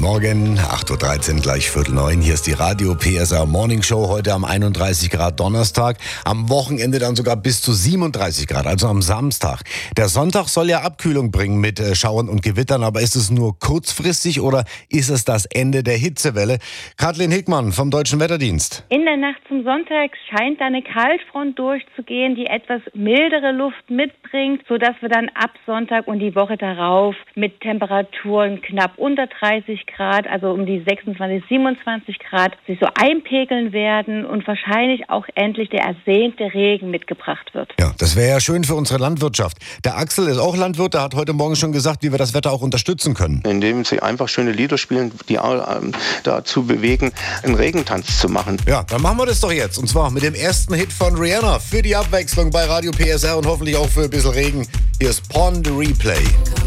Morgen, 8.13 Uhr, gleich 8:45. Hier ist die Radio PSR Morning Show. Heute am 31 Grad Donnerstag. Am Wochenende dann sogar bis zu 37 Grad, also am Samstag. Der Sonntag soll ja Abkühlung bringen mit Schauern und Gewittern. Aber ist es nur kurzfristig oder ist es das Ende der Hitzewelle? Kathleen Hickmann vom Deutschen Wetterdienst. In der Nacht zum Sonntag scheint eine Kaltfront durchzugehen, die etwas mildere Luft mitbringt, sodass wir dann ab Sonntag und die Woche darauf mit Temperaturen knapp unter 30 Grad, also um die 26, 27 Grad, sich so einpegeln werden und wahrscheinlich auch endlich der ersehnte Regen mitgebracht wird. Ja, das wäre ja schön für unsere Landwirtschaft. Der Axel ist auch Landwirt, der hat heute Morgen schon gesagt, wie wir das Wetter auch unterstützen können. Indem sie einfach schöne Lieder spielen, die dazu bewegen, einen Regentanz zu machen. Ja, dann machen wir das doch jetzt. Und zwar mit dem ersten Hit von Rihanna für die Abwechslung bei Radio PSR und hoffentlich auch für ein bisschen Regen. Hier ist Pond Replay.